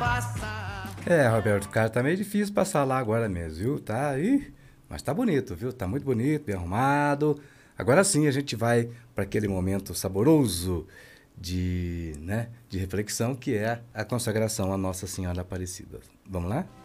Roberto, cara, tá meio difícil passar lá agora mesmo, viu? Tá aí, mas tá bonito, viu? Tá muito bonito, bem arrumado. Agora sim a gente vai para aquele momento saboroso de reflexão que é a consagração à Nossa Senhora Aparecida. Vamos lá?